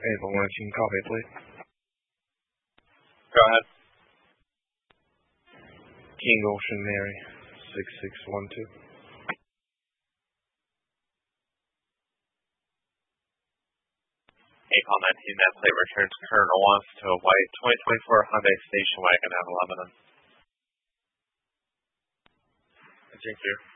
April 19, copy, please. Go ahead. King Ocean Mary, 6612. April 19, that plate returns Colonel wants to a white 2024 Hyundai station wagon out of Lebanon. Thank you.